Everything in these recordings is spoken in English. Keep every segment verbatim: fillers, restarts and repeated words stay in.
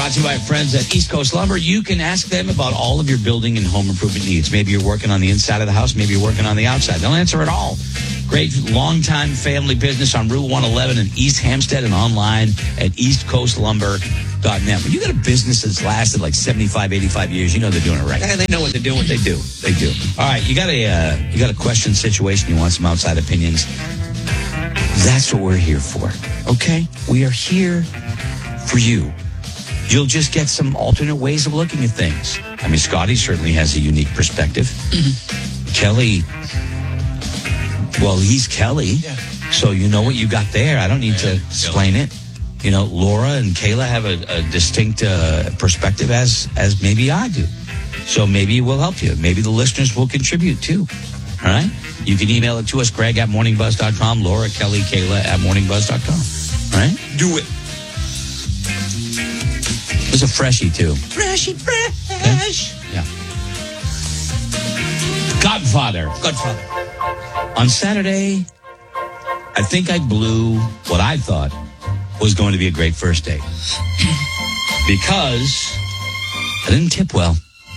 brought to you by friends at East Coast Lumber. You can ask them about all of your building and home improvement needs. Maybe you're working on the inside of the house. Maybe you're working on the outside. They'll answer it all. Great long-time family business on Route one eleven in East Hampstead and online at east coast lumber dot net. When you got a business that's lasted like seventy-five, eighty-five years, you know they're doing it right. And they know what they're doing. What they do. They do. All right, you got a, uh, you got a question situation. You want some outside opinions. That's what we're here for, okay? We are here for you. You'll just get some alternate ways of looking at things. I mean, Scotty certainly has a unique perspective. Mm-hmm. Kelly, well, he's Kelly, yeah. So you know what you got there. I don't need to explain it. You know, Laura and Kayla have a, a distinct uh, perspective as as maybe I do. So maybe it will help you. Maybe the listeners will contribute too. All right? You can email it to us, Greg at morning buzz dot com, Laura, Kelly, Kayla at morning buzz dot com. All right? Do it. It was a freshie, too. Freshy, fresh. Okay? Yeah. Godfather. Godfather. On Saturday, I think I blew what I thought was going to be a great first date. Because I didn't tip well.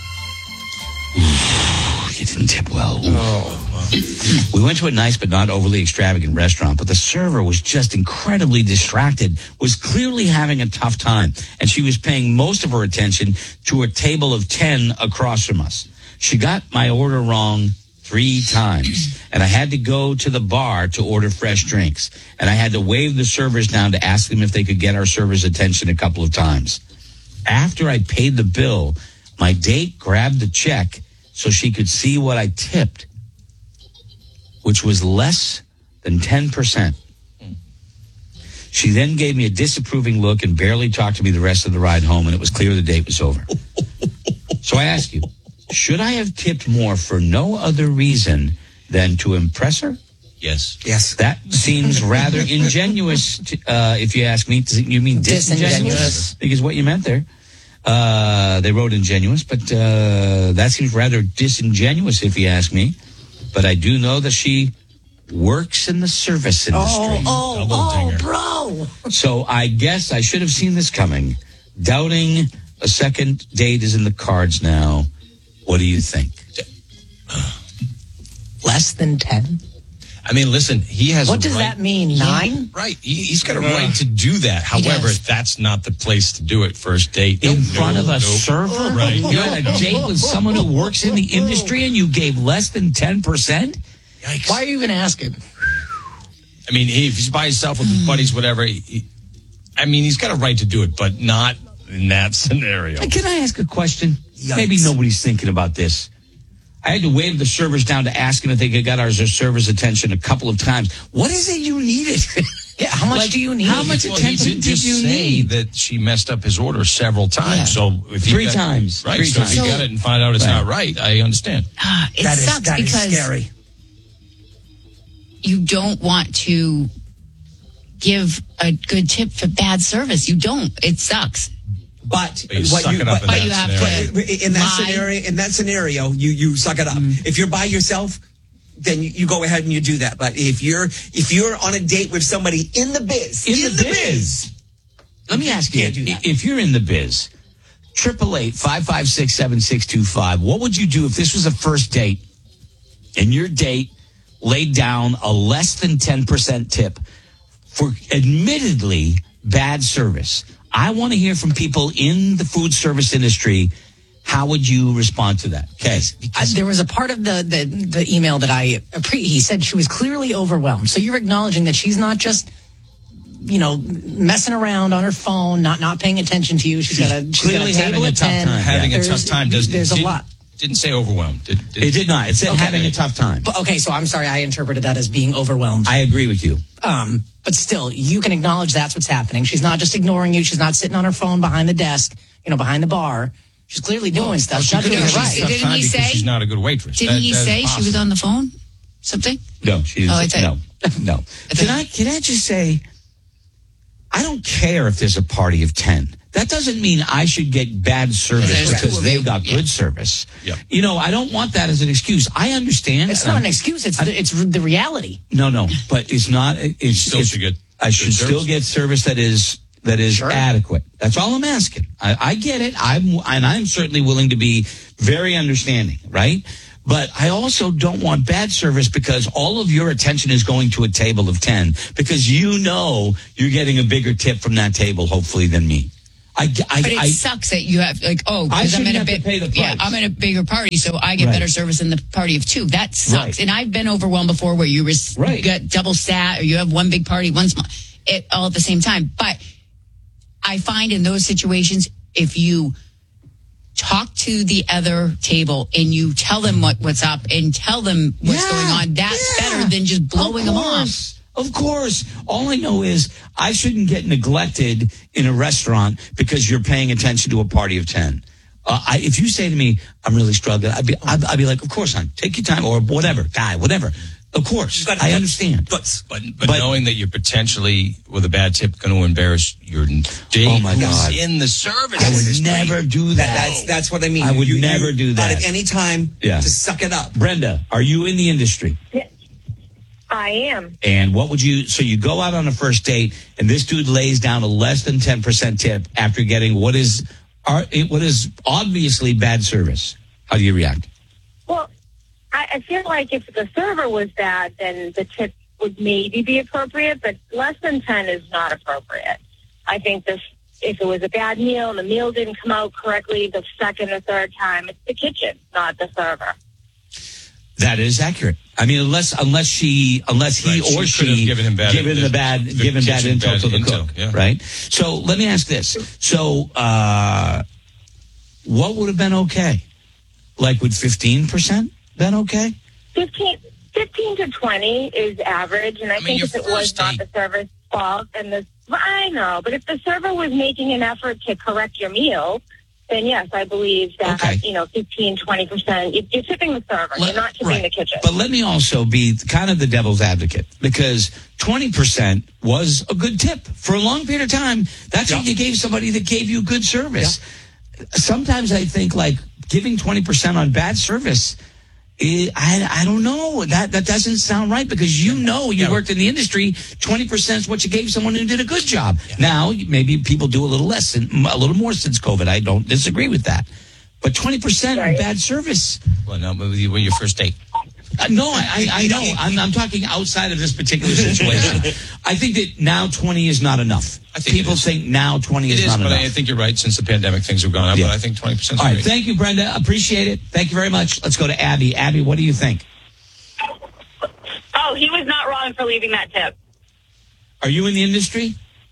Ooh, you didn't tip well. Ooh. Oh. We went to a nice but not overly extravagant restaurant, but the server was just incredibly distracted, was clearly having a tough time, and she was paying most of her attention to a table of ten across from us. She got my order wrong three times, and I had to go to the bar to order fresh drinks, and I had to wave the servers down to ask them if they could get our servers' attention a couple of times. After I paid the bill, my date grabbed the check so she could see what I tipped, which was less than ten percent. She then gave me a disapproving look and barely talked to me the rest of the ride home, and it was clear the date was over. So I ask you, should I have tipped more for no other reason than to impress her? Yes. Yes. That seems rather ingenuous, to, uh, if you ask me. You mean disingenuous? Disingenuous. I think is what you meant there. Uh, they wrote ingenuous, but uh, that seems rather disingenuous if you ask me. But I do know that she works in the service industry. Oh, oh, oh, bro. So I guess I should have seen this coming. Doubting a second date is in the cards now. What do you think? Less than ten? I mean, listen, he has What a does right, that mean? Nine? Right. He, he's got a right to do that. However, that's not the place to do it first date. In Nope, front no, of a nope. server? Right. You had a date with someone who works in the industry and you gave less than ten percent? Yikes. Why are you even asking? I mean, he, if he's by himself with his buddies, whatever, he, he, I mean, he's got a right to do it, but not in that scenario. Can I ask a question? Yikes. Maybe nobody's thinking about this. I had to wave the servers down to ask them if they could get our servers' attention a couple of times. What is it you needed? Yeah, how much Like, do you need? How much Well, attention he did did just you say need? that she messed up his order several times. Yeah. So if he Three got, times. right? Three so times. if you So- got it and find out it's Right. not right, I understand. Uh, it That is, sucks that is because scary. you don't want to give a good tip for bad service. You don't. It sucks. But But you what suck you, it up but, in But that you have scenario. to- but in that Lie. scenario, in that scenario, you you suck it up. If you're by yourself, then you, you go ahead and you do that. But if you're if you're on a date with somebody in the biz, In the biz. Let me ask you, can't do that. if you're in the biz, triple eight five five six seven six two five. What would you do if this was a first date and your date laid down a less than ten percent tip for admittedly bad service? I want to hear from people in the food service industry. How would you respond to that? Okay. Uh, there was a part of the, the, the email that I, appre- he said she was clearly overwhelmed. So you're acknowledging that she's not just, you know, messing around on her phone, not not paying attention to you. She's got a, she's Clearly got a having table a of tough ten. time. Having a There's- tough time. Does There's a didn't, lot. Didn't say overwhelmed. Did, did, It did not. It said Okay. having a tough time. But, okay, so I'm sorry, I interpreted that as being overwhelmed. I agree with you. Um, but still, you can acknowledge that's what's happening. She's not just ignoring you. She's not sitting on her phone behind the desk, you know, behind the bar. She's clearly doing stuff. She's She not could doing have it had a right. tough Didn't time he because say- she's not a good waitress. Didn't That- he that is say she was possible. on the phone? Something? No, she didn't. Oh, I say, no, thought- no. Can I can I just say, I don't care if there's a party of ten. That doesn't mean I should get bad service There's two because of they've you. got Yeah. good service. Yep. You know, I don't want that as an excuse. I understand. It's and not I'm- an excuse. It's the, it's the reality. No, no, but it's not. It's still it's- should get I should good still service. get service that is that is Sure. adequate. That's all I'm asking. I, I get it. I'm and I'm certainly willing to be very understanding, right? But I also don't want bad service because all of your attention is going to a table of ten because you know you're getting a bigger tip from that table, hopefully, than me. I, I, But it I, sucks that you have like oh I because I'm shouldn't in a have to big pay the yeah price. I'm in a bigger party so I get Right. better service than the party of two. That sucks. Right. And I've been overwhelmed before where you res- Right. you got double sat or you have one big party, one small, it all at the same time. But I find in those situations if you talk to the other table and you tell them what, what's up and tell them what's Yeah, going on, that's yeah. better than just blowing Of them off. course. Of course. All I know is I shouldn't get neglected in a restaurant because you're paying attention to a party of ten. Uh, I, if you say to me, I'm really struggling, I'd be, I'd, I'd be like, of course, hon, take your time or whatever, guy, whatever. Of course. But- I understand. But But, but But- knowing that you're potentially with a bad tip going to embarrass your date Oh, my God. who's in the service I would industry. never do that, that. that's that's what I mean. I would You- never you do that. Out of any time Yeah. to suck it up. Brenda, are you in the industry? I am. And what would you, so you go out on a first date and this dude lays down a less than ten percent tip after getting what is, are, what is obviously bad service. How do you react? Well, I, I feel like if the server was bad, then the tip would maybe be appropriate, but less than ten is not appropriate. I think this, if it was a bad meal and the meal didn't come out correctly the second or third time, it's the kitchen, not the server. That is accurate. I mean, unless unless she unless he Right, or she could have she given him bad- given the the- bad the given bad kitchen intel bad to the intel, cook, yeah. right? So let me ask this: so uh, what would have been okay? Like, would fifteen percent been okay? fifteen, fifteen to twenty is average, and I, I mean, think your if it was first not date- the server's fault and the, well, I know, but if the server was making an effort to correct your meal, then yes, I believe that, Okay. you know, fifteen, twenty percent, you're, you're tipping the server, Let- you're not tipping right. the kitchen. But let me also be kind of the devil's advocate because twenty percent was a good tip for a long period of time. That's what Yeah. you gave somebody that gave you good service. Sometimes I think like giving twenty percent on bad service. eh, I, I don't know. That that doesn't sound right because you know you Yeah. worked in the industry. twenty percent is what you gave someone who did a good job. Now, maybe people do a little less, and a little more since COVID. I don't disagree with that. But twenty percent on Right. bad service. Well, no, but when your first date. Uh, no, I, I, I know. I'm, I'm talking outside of this particular situation. I think that now twenty is not enough. I think it People is. think now twenty It is, is, not but enough. I think you're right. Since the pandemic, things have gone up. Yeah. But I think twenty percent is All right, great. thank you, Brenda. Appreciate it. Thank you very much. Let's go to Abby. Abby, what do you think? Oh, he was not wrong for leaving that tip. Are you in the industry?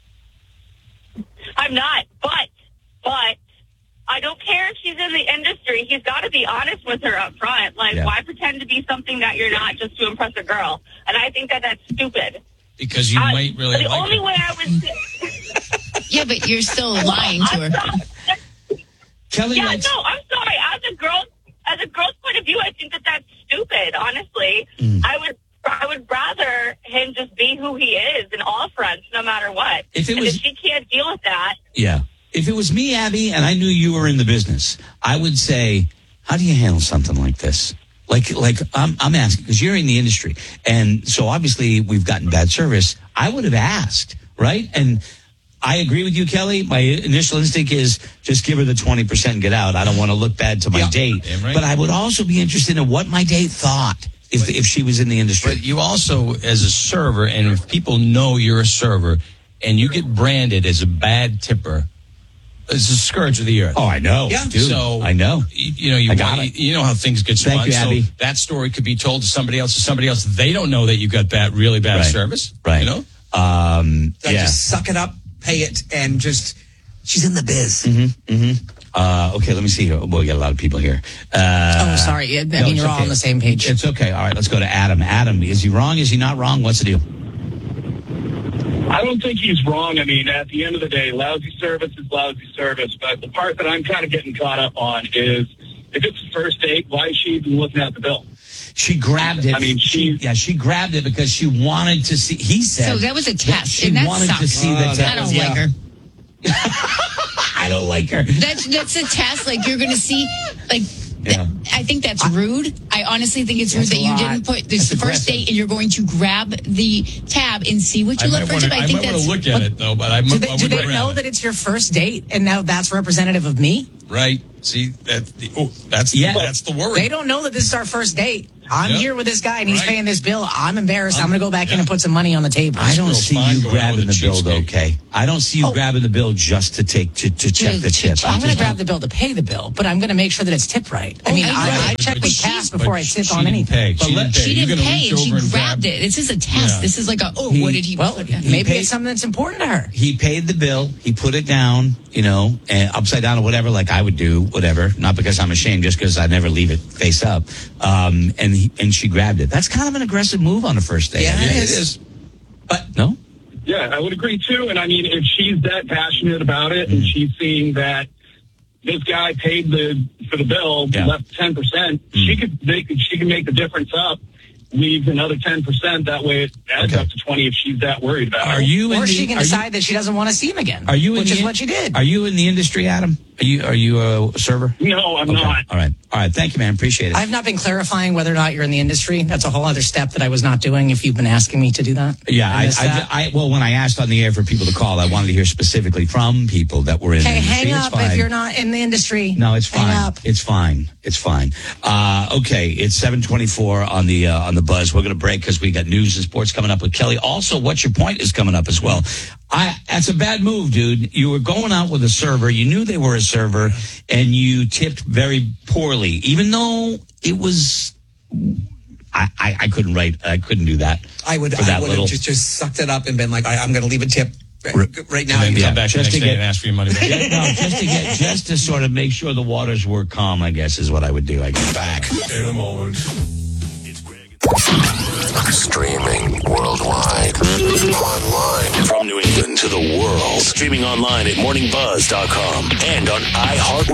I'm not, but, but, I don't care if she's in the industry. He's got to be honest with her up front. Like, Yeah. why pretend to be something that you're not just to impress a girl? And I think that that's stupid. Because you I- might really the like only her. way I would... Yeah, but you're still lying to her. Kelly Yeah, likes. no, I'm sorry. As a girl, as a girl's point of view, I think that that's stupid. Honestly, Mm. I would, I would rather him just be who he is in all fronts, no matter what. If it and was- if she can't deal with that, Yeah. If it was me, Abby, and I knew you were in the business, I would say, how do you handle something like this? Like, like I'm, I'm asking because you're in the industry. And so obviously we've gotten bad service. I would have asked, right? And I agree with you, Kelly. My initial instinct is just give her the twenty percent and get out. I don't want to look bad to my Yeah. date. Damn right. But I would also be interested in what my date thought if, if she was in the industry. But you also, as a server, and if people know you're a server, and you get branded as a bad tipper, it's a scourge of the earth. Oh, I know. Yeah. Dude, So I know. You, you know, you, I got want- it. you know how things get Thank spun. you, Abby. So that story could be told to somebody else. To somebody else, they don't know that you got bad, really bad Right. service. Right. You know. Um, So yeah. Just suck it up, pay it, and just, she's in the biz. Uh, okay, let me see here. Well, we got a lot of people here. Uh, oh, sorry. I no, mean, it's you're all okay. on the same page. It's okay. All right, let's go to Adam. Adam, is he wrong? Is he not wrong? What's the deal? I don't think he's wrong. I mean, at the end of the day, lousy service is lousy service. But the part that I'm kind of getting caught up on is if it's a first date, why is she even looking at the bill? She grabbed it. I mean, she, she- yeah, she grabbed it because she wanted to see. He said So that was a that test, She and that wanted to sucks. see the Oh, test. I don't Yeah. like her. I don't like her. That's that's a test. Like you're going to see, like Yeah. I think that's rude. I honestly think it's rude That's that a you lot. didn't put this That's first aggressive. date and you're going to grab the tab and see what you I look might for. wanna- tip. I I think might want that's to look at it, though, but I, Do I they, do would they grab know it. that it's your first date and now that's representative of me? Right. See, that's the, oh, that's, Yeah. that's the worry. They don't know that this is our first date. I'm Yep. here with this guy and he's Right. paying this bill. I'm embarrassed. I'm, I'm- going to go back in yeah. and put some money on the table. I don't Girl's see fine you going out grabbing with the a bill, though, cheapskate. Kay. I don't see you Oh. grabbing the bill just to take to, to check the to tip. check. I'm going just- to grab the bill to pay the bill, but I'm going to make sure that it's tipped right. I mean, I I, know. I check But with she- cash but before I she tip on didn't anything. pay. But She let- didn't pay. She You're didn't gonna pay reach and she over and grabbed grab- it. This is a test. Yeah. This is like a, oh, He- what did he Well, put down? maybe paid- it's something that's important to her. He paid the bill. He put it down, you know, and upside down or whatever, like I would do, whatever. Not because I'm ashamed, just because I never leave it face up. Um, and he, and she grabbed it. That's kind of an aggressive move on a first date. Yeah, I mean, it it is. is. But no, Yeah, I would agree too. And I mean, if she's that passionate about it and she's seeing that this guy paid the for the bill, Yeah. left ten percent, she could make she can make the difference up, leave another ten percent. That way, it adds Okay. up to twenty if she's that worried about are it. you in Or the, she can are you- decide that she doesn't want to see him again. Are you in which the, is what she did. Are you in the industry, Adam? Are you are you a server? No, I'm Okay. not. All right. All right. Thank you, man. Appreciate it. I've not been clarifying whether or not you're in the industry. That's a whole other step that I was not doing if you've been asking me to do that. yeah, I, missed I, that. I, well, when I asked on the air for people to call, I wanted to hear specifically from people that were in Okay, the industry. hang It's up fine. if you're not in the industry. No, it's Hang fine. up. It's fine. It's fine. Uh, okay, it's seven twenty-four on the uh, on the buzz. We're going to break because we got news and sports coming up with Kelly. Also, what's your point is coming up as well. I that's a bad move, dude. You were going out with a server. You knew they were a server, and you tipped very poorly, even though it was. I, I, I couldn't write. I couldn't do that. I would for I that would little- have just, just sucked it up and been like, I, I'm going to leave a tip right, right now. And then Yeah, come back the just next to day get- and ask for your money back. Yeah, no, just to get, just to sort of make sure the waters were calm, I guess, is what I would do. I guess. Back in a moment. Streaming worldwide. Online. From New England to the world. Streaming online at morning buzz dot com and on iHeartRadio.